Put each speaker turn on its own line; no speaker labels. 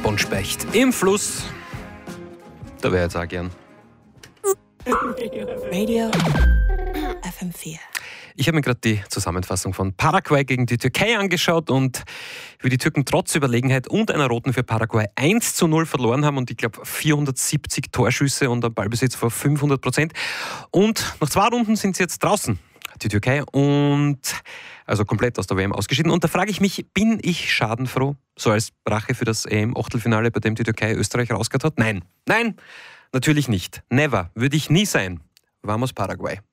und Specht im Fluss. Da wäre jetzt auch gern.
Radio FM4.
Ich habe mir gerade die Zusammenfassung von Paraguay gegen die Türkei angeschaut und wie die Türken trotz Überlegenheit und einer roten für Paraguay 1:0 verloren haben und ich glaube 470 Torschüsse und ein Ballbesitz von 500%. Und nach 2 Runden sind sie jetzt draußen, die Türkei, und also komplett aus der WM ausgeschieden. Und da frage ich mich, bin ich schadenfroh? So als Rache für das EM-Achtelfinale, bei dem die Türkei Österreich rausgehauen hat? Nein, natürlich nicht. Never. Würde ich nie sein. Vamos Paraguay.